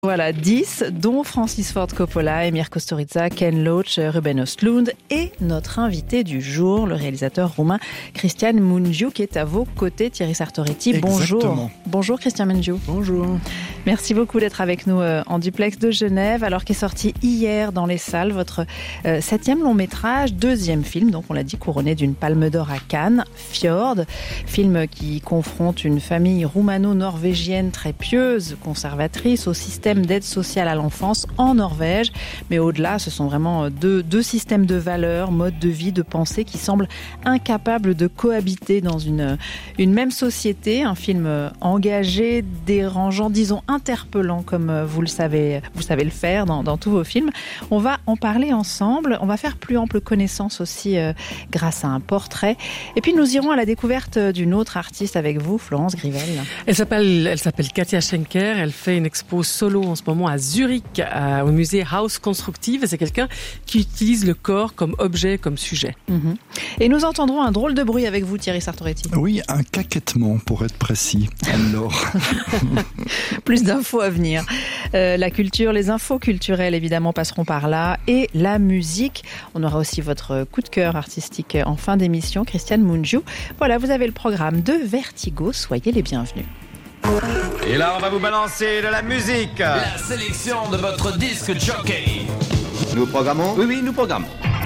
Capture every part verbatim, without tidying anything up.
Voilà, dix, dont Francis Ford Coppola, Emir Kusturica, Ken Loach, Ruben Östlund et notre invité du jour, le réalisateur roumain Cristian Mungiu, qui est à vos côtés. Thierry Sartoretti, bonjour. Exactement. Bonjour Cristian Mungiu. Bonjour. Merci beaucoup d'être avec nous en duplex de Genève, alors qu'est sorti hier dans les salles votre euh, septième long métrage, deuxième film, donc on l'a dit, couronné d'une palme d'or à Cannes, Fjord, film qui confronte une famille roumano-norvégienne très pieuse, conservatrice, au système d'aide sociale à l'enfance en Norvège. Mais au-delà, ce sont vraiment deux, deux systèmes de valeurs, modes de vie, de pensée qui semblent incapables de cohabiter dans une, une même société. Un film engagé, dérangeant, disons interpellant, comme vous le savez, vous savez le faire dans, dans tous vos films. On va en parler ensemble. On va faire plus ample connaissance aussi euh, grâce à un portrait. Et puis nous irons à la découverte d'une autre artiste avec vous, Florence Grivel. Elle s'appelle, elle s'appelle Katia Schenker. Elle fait une expo solo en ce moment à Zurich, à, au musée Haus Constructive. C'est quelqu'un qui utilise le corps comme objet, comme sujet. Mmh. Et nous entendrons un drôle de bruit avec vous, Thierry Sartoretti. Oui, un caquettement pour être précis. Alors. Plus d'infos à venir. Euh, la culture, les infos culturelles évidemment passeront par là, et la musique. On aura aussi votre coup de cœur artistique en fin d'émission, Cristian Mungiu. Voilà, vous avez le programme de Vertigo. Soyez les bienvenus. Et là, on va vous balancer de la musique. La sélection de votre disque jockey. Nous programmons ? Oui, oui, nous programmons.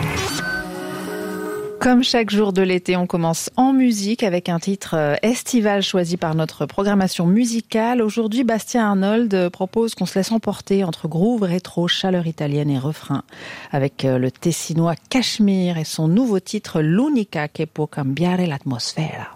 Comme chaque jour de l'été, on commence en musique avec un titre estival choisi par notre programmation musicale. Aujourd'hui, Bastien Arnold propose qu'on se laisse emporter entre groove, rétro, chaleur italienne et refrain, avec le tessinois Cachemire et son nouveau titre L'unica che può cambiare l'atmosfera.